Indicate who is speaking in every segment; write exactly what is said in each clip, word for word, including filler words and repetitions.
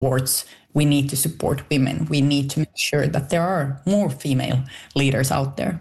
Speaker 1: supports, we need to support women. We need to make sure that there are more female leaders out there.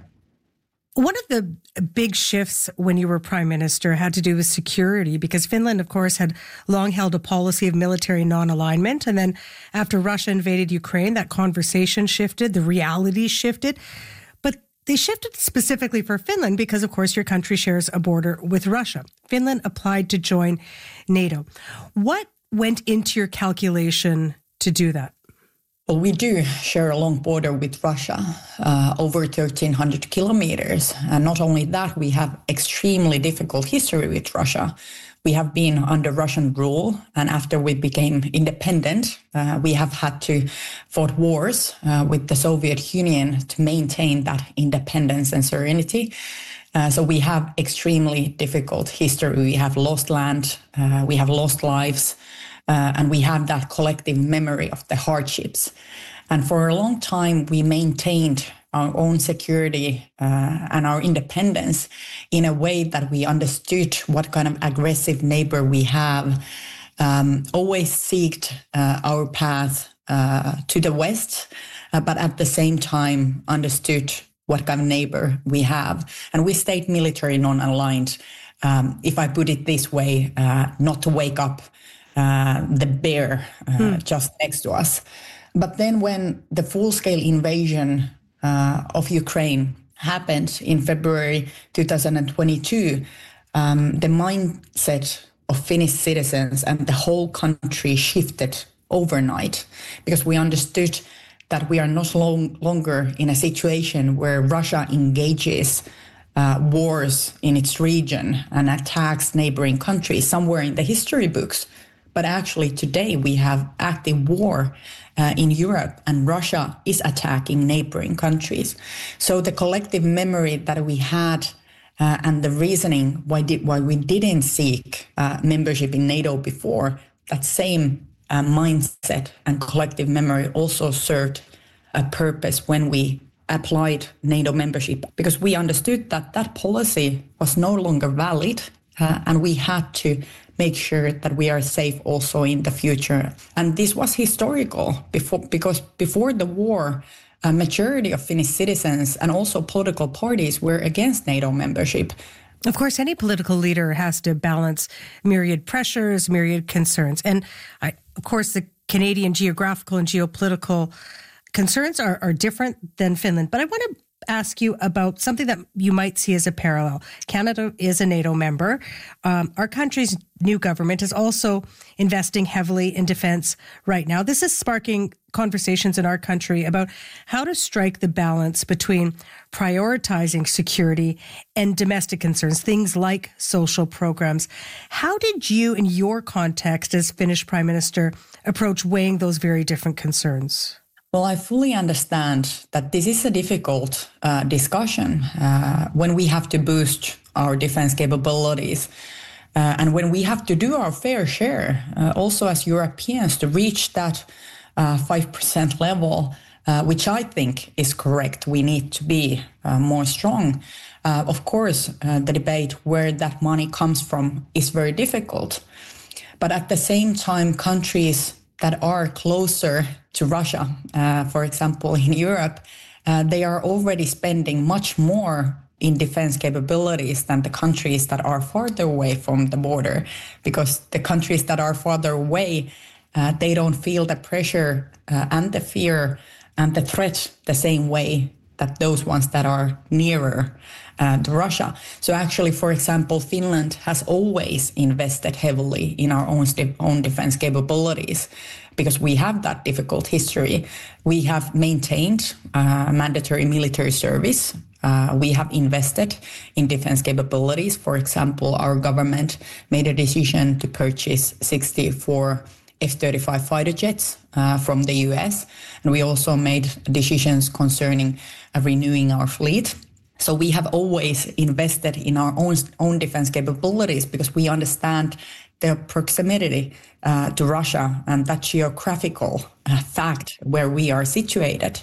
Speaker 2: One of the big shifts when you were prime minister had to do with security, because Finland, of course, had long held a policy of military non-alignment. And then after Russia invaded Ukraine, that conversation shifted, the reality shifted. But they shifted specifically for Finland because, of course, your country shares a border with Russia. Finland applied to join NATO. What went into your calculation to do that?
Speaker 1: Well, we do share a long border with Russia, uh, over thirteen hundred kilometers. And not only that, we have extremely difficult history with Russia. We have been under Russian rule, and after we became independent, uh, we have had to fought wars uh, with the Soviet Union to maintain that independence and sovereignty. Uh, so we have extremely difficult history. We have lost land, uh, we have lost lives, uh, and we have that collective memory of the hardships. And for a long time, we maintained our own security uh, and our independence in a way that we understood what kind of aggressive neighbor we have, um, always seeked uh, our path uh, to the West, uh, but at the same time understood what kind of neighbor we have. And we stayed military non-aligned, um, if I put it this way, uh, not to wake up uh, the bear uh, hmm. just next to us. But then when the full-scale invasion uh, of Ukraine happened in February two thousand twenty-two, um, the mindset of Finnish citizens and the whole country shifted overnight, because we understood that we are not long, longer in a situation where Russia engages uh, wars in its region and attacks neighboring countries somewhere in the history books. But actually today we have active war uh, in Europe, and Russia is attacking neighboring countries. So the collective memory that we had uh, and the reasoning why, did, why we didn't seek uh, membership in NATO before, that same uh, mindset and collective memory also served a purpose when we applied NATO membership, because we understood that that policy was no longer valid uh, and we had to make sure that we are safe also in the future. And this was historical before, because before the war, a majority of Finnish citizens and also political parties were against NATO membership.
Speaker 2: Of course, any political leader has to balance myriad pressures, myriad concerns. And I, of course, the Canadian geographical and geopolitical concerns are, are different than Finland. But I want to ask you about something that you might see as a parallel. Canada is a NATO member. Um, our country's new government is also investing heavily in defense right now. This is sparking conversations in our country about how to strike the balance between prioritizing security and domestic concerns, things like social programs. How did you, in your context as Finnish Prime Minister, approach weighing those very different concerns?
Speaker 1: Well, I fully understand that this is a difficult uh, discussion uh, when we have to boost our defense capabilities uh, and when we have to do our fair share, uh, also as Europeans, to reach that uh, five percent level, uh, which I think is correct. We need to be uh, more strong. Uh, of course, uh, the debate where that money comes from is very difficult. But at the same time, countries that are closer to Russia, uh, for example, in Europe, uh, they are already spending much more in defense capabilities than the countries that are farther away from the border, because the countries that are farther away, uh, they don't feel the pressure uh, and the fear and the threat the same way that those ones that are nearer uh, to Russia. So actually, for example, Finland has always invested heavily in our own, own defense capabilities because we have that difficult history. We have maintained uh, mandatory military service. Uh, we have invested in defense capabilities. For example, our government made a decision to purchase sixty-four F thirty-five fighter jets uh, from the U S. And we also made decisions concerning uh, renewing our fleet. So we have always invested in our own, own defense capabilities because we understand their proximity uh, to Russia and that geographical uh, fact where we are situated.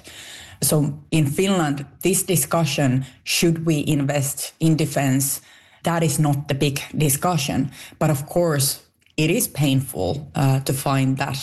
Speaker 1: So in Finland, this discussion, should we invest in defense, that is not the big discussion. But of course, it is painful uh, to find that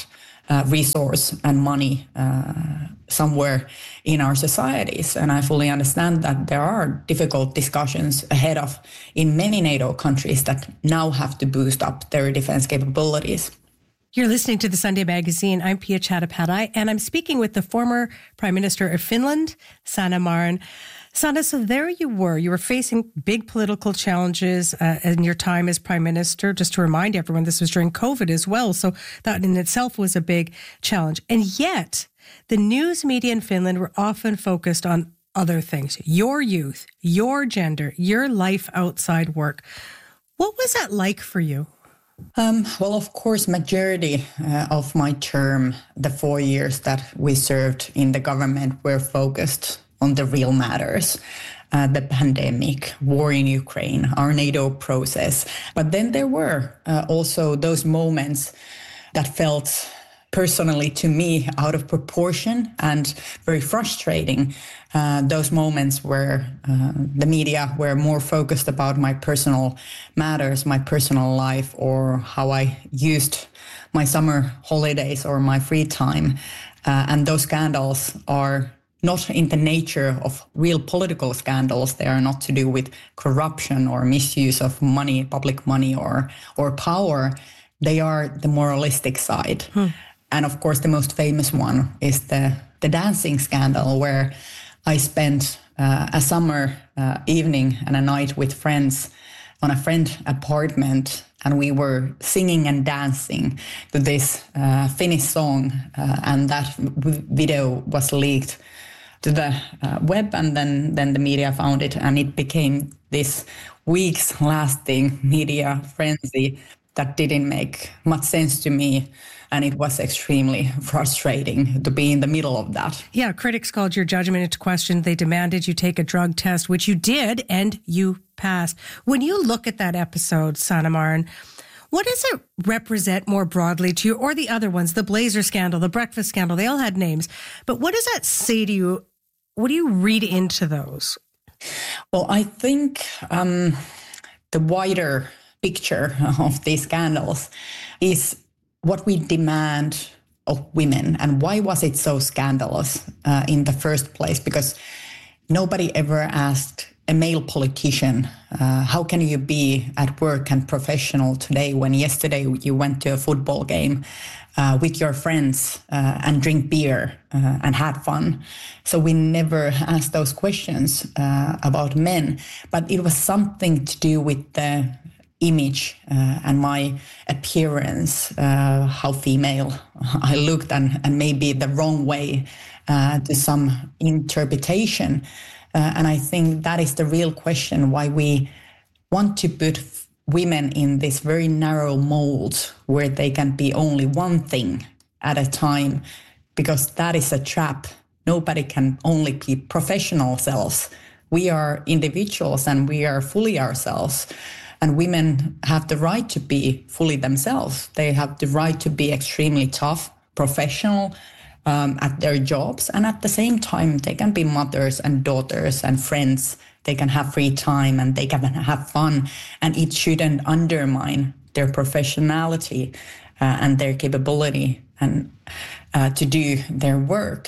Speaker 1: uh, resource and money uh, somewhere in our societies. And I fully understand that there are difficult discussions ahead of in many NATO countries that now have to boost up their defense capabilities.
Speaker 2: You're listening to the Sunday Magazine. I'm Pia Chattopadhyay, and I'm speaking with the former Prime Minister of Finland, Sanna Marin. Sanna, so there you were. You were facing big political challenges uh, in your time as Prime Minister. Just to remind everyone, this was during COVID as well, so that in itself was a big challenge. And yet, the news media in Finland were often focused on other things. Your youth, your gender, your life outside work. What was that like for you?
Speaker 1: Um, well, of course, majority uh, of my term, the four years that we served in the government, were focused on the real matters, uh, the pandemic, war in Ukraine, our NATO process. But then there were uh, also those moments that felt personally to me out of proportion and very frustrating. Uh, those moments where uh, the media were more focused about my personal matters, my personal life, or how I used my summer holidays or my free time. Uh, and those scandals are not in the nature of real political scandals. They are not to do with corruption or misuse of money, public money or, or power. They are the moralistic side. Hmm. And of course, the most famous one is the, the dancing scandal, where I spent uh, a summer uh, evening and a night with friends on a friend apartment, and we were singing and dancing to this uh, Finnish song, uh, and that v- video was leaked to the uh, web, and then, then the media found it, and it became this weeks-lasting media frenzy that didn't make much sense to me. And it was extremely frustrating to be in the middle of that.
Speaker 2: Yeah, critics called your judgment into question. They demanded you take a drug test, which you did, and you passed. When you look at that episode, Sanna Marin, what does it represent more broadly to you, or the other ones, the Blazer scandal, the breakfast scandal? They all had names. But what does that say to you? What do you read into those?
Speaker 1: Well, I think um, the wider picture of these scandals is what we demand of women, and why was it so scandalous uh, in the first place? Because nobody ever asked a male politician, uh, how can you be at work and professional today when yesterday you went to a football game uh, with your friends uh, and drink beer uh, and had fun? So we never asked those questions uh, about men, but it was something to do with the image uh, and my appearance, uh, how female I looked, and, and maybe the wrong way uh, to some interpretation. Uh, and I think that is the real question, why we want to put women in this very narrow mold where they can be only one thing at a time, because that is a trap. Nobody can only be professional selves. We are individuals and we are fully ourselves. And women have the right to be fully themselves. They have the right to be extremely tough, professional um, at their jobs. And at the same time, they can be mothers and daughters and friends. They can have free time and they can have fun. And it shouldn't undermine their professionality uh, and their capability and uh, to do their work.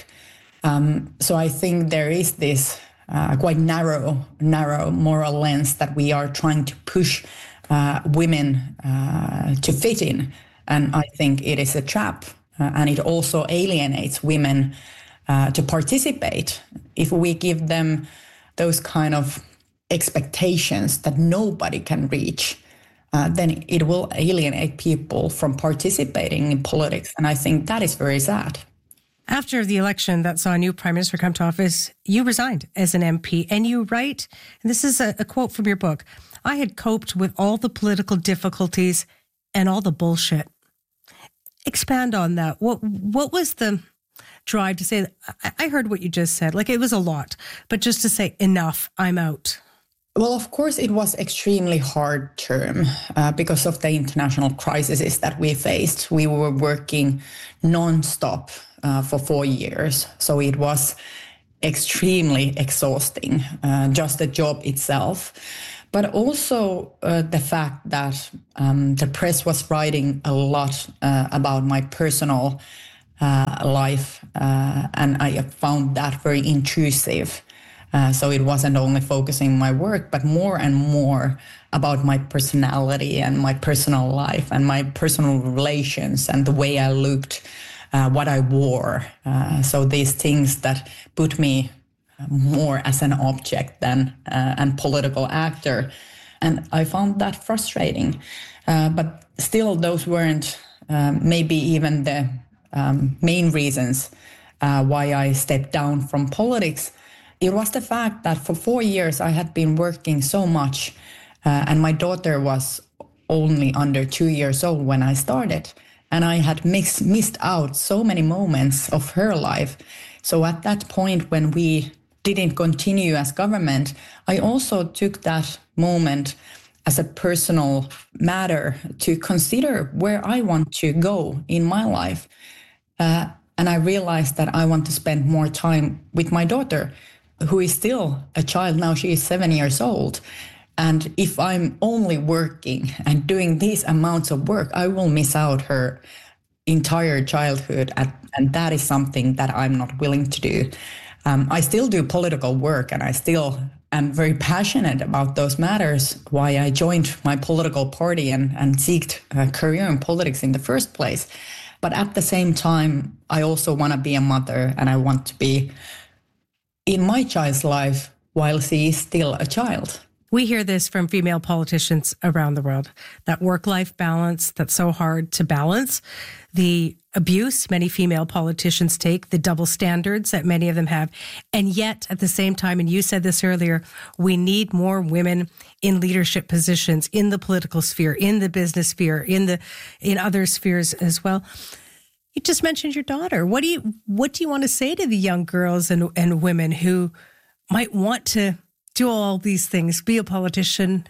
Speaker 1: Um, so I think there is this Uh, quite narrow, narrow moral lens that we are trying to push uh, women uh, to fit in. And I think it is a trap. Uh, and it also alienates women uh, to participate. If we give them those kind of expectations that nobody can reach, uh, then it will alienate people from participating in politics. And I think that is very sad.
Speaker 2: After the election that saw a new prime minister come to office, you resigned as an M P, and you write, and this is a, a quote from your book, "I had coped with all the political difficulties and all the bullshit." Expand on that. What what was the drive to say, I, I heard what you just said, like it was a lot, but just to say, enough, I'm out?
Speaker 1: Well, of course, it was extremely hard term uh, because of the international crises that we faced. We were working non-stop uh, for four years. So it was extremely exhausting, uh, just the job itself. but also uh, the fact that um, the press was writing a lot uh, about my personal uh, life, uh, and I found that very intrusive. Uh, so it wasn't only focusing on my work, but more and more about my personality and my personal life and my personal relations and the way I looked, uh, what I wore. Uh, so these things that put me more as an object than uh, an political actor. And I found that frustrating. Uh, but still, those weren't um, maybe even the um, main reasons uh, why I stepped down from politics. It was the fact that for four years I had been working so much, uh, and my daughter was only under two years old when I started, and I had mix, missed out so many moments of her life. So at that point when we didn't continue as government, I also took that moment as a personal matter to consider where I want to go in my life. Uh, and I realized that I want to spend more time with my daughter, who is still a child now. She is seven years old. And if I'm only working and doing these amounts of work, I will miss out her entire childhood. And, and that is something that I'm not willing to do. Um, I still do political work, and I still am very passionate about those matters, why I joined my political party and, and seeked a career in politics in the first place. But at the same time, I also want to be a mother, and I want to be in my child's life while she is still a child.
Speaker 2: We hear this from female politicians around the world, that work-life balance that's so hard to balance, the abuse many female politicians take, the double standards that many of them have. And yet, at the same time, and you said this earlier, we need more women in leadership positions, in the political sphere, in the business sphere, in the in other spheres as well. You just mentioned your daughter. What do you what do you want to say to the young girls and, and women who might want to do all these things, be a politician,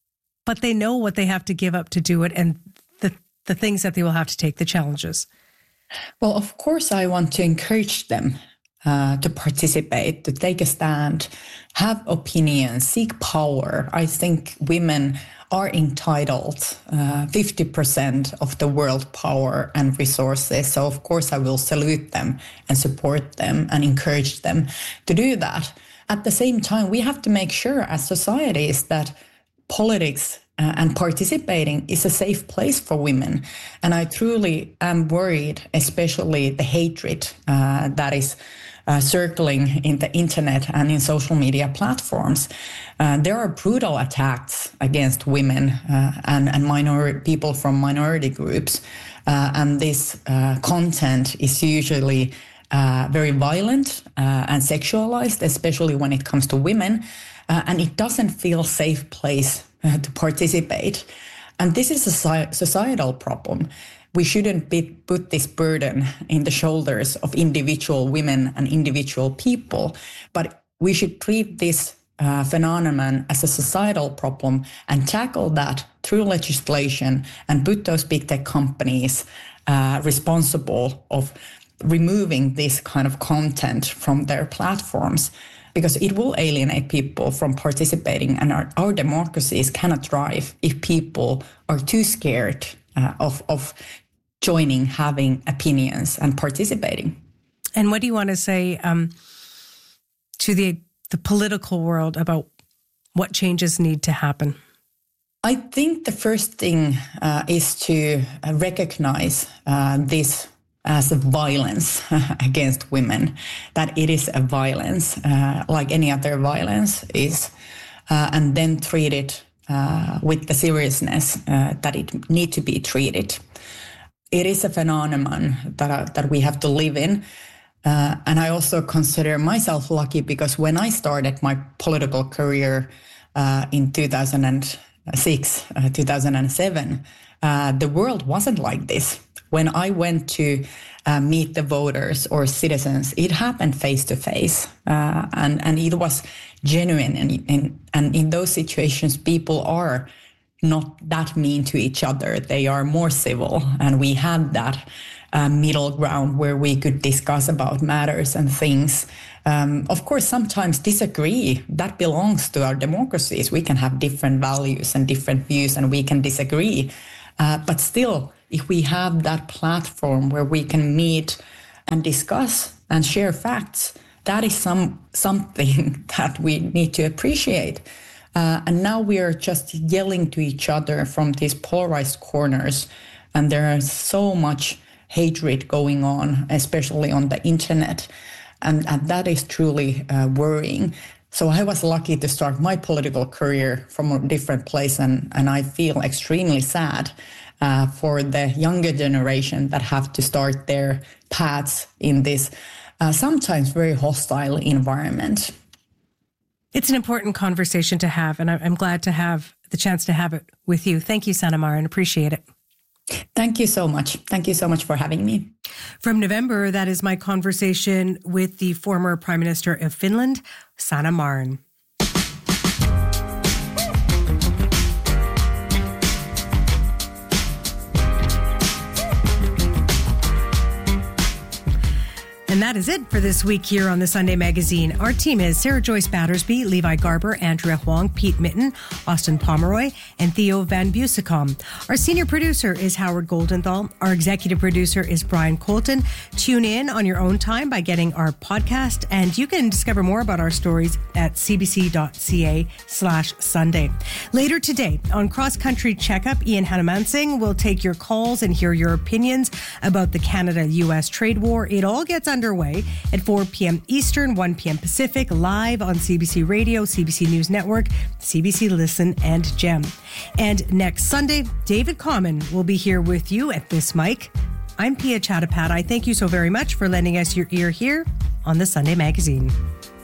Speaker 2: but they know what they have to give up to do it and the, the things that they will have to take, the challenges?
Speaker 1: Well, of course, I want to encourage them uh, to participate, to take a stand, have opinions, seek power. I think women are entitled uh, fifty percent of the world power and resources. So, of course, I will salute them and support them and encourage them to do that. At the same time, we have to make sure as societies that politics uh, and participating is a safe place for women. And I truly am worried, especially the hatred uh, that is uh, circling in the internet and in social media platforms. Uh, there are brutal attacks against women uh, and, and minor people from minority groups. Uh, and this uh, content is usually Uh, very violent uh, and sexualized, especially when it comes to women, uh, and it doesn't feel safe place uh, to participate. And this is a societal problem. We shouldn't be, put this burden in the shoulders of individual women and individual people, but we should treat this uh, phenomenon as a societal problem and tackle that through legislation and put those big tech companies uh, responsible of removing this kind of content from their platforms, because it will alienate people from participating, and our, our democracies cannot thrive if people are too scared uh, of, of joining, having opinions and participating.
Speaker 2: And what do you want to say um, to the, the political world about what changes need to happen?
Speaker 1: I think the first thing uh, is to uh, recognize uh, this as a violence against women, that it is a violence uh, like any other violence is, uh, and then treat it uh, with the seriousness uh, that it need to be treated. It is a phenomenon that, uh, that we have to live in. Uh, and I also consider myself lucky, because when I started my political career uh, in two thousand six, uh, two thousand seven, uh, the world wasn't like this. When I went to uh, meet the voters or citizens, it happened face to face, uh, and and it was genuine. And, and and in those situations, people are not that mean to each other. They are more civil, and we had that uh, middle ground where we could discuss about matters and things. Um, of course, sometimes disagree. That belongs to our democracies. We can have different values and different views, and we can disagree. Uh, but still, if we have that platform where we can meet and discuss and share facts, that is some something that we need to appreciate. Uh, and now we are just yelling to each other from these polarized corners, and there is so much hatred going on, especially on the internet. And, and that is truly uh, worrying. So I was lucky to start my political career from a different place, and, and I feel extremely sad uh, for the younger generation that have to start their paths in this uh, sometimes very hostile environment.
Speaker 2: It's an important conversation to have, and I'm glad to have the chance to have it with you. Thank you, Sanna Marin. Appreciate it.
Speaker 1: Thank you so much. Thank you so much for having me.
Speaker 2: From November, that is my conversation with the former Prime Minister of Finland, Sanna Marin. And that is it for this week here on the Sunday Magazine. Our team is Sarah Joyce Battersby, Levi Garber, Andrea Huang, Pete Mitten, Austin Pomeroy, and Theo Van Bussicom. Our senior producer is Howard Goldenthal. Our executive producer is Brian Colton. Tune in on your own time by getting our podcast, and you can discover more about our stories at cbc.ca slash Sunday. Later today on Cross Country Checkup, Ian Hanumansing will take your calls and hear your opinions about the Canada-U S trade war. It all gets underway at four p.m. Eastern, one p.m. Pacific, live on C B C Radio, C B C News Network, C B C Listen, and Gem. And next Sunday, David Common will be here with you at this mic. I'm Pia Chattopadhyay. Thank you so very much for lending us your ear here on the Sunday Magazine.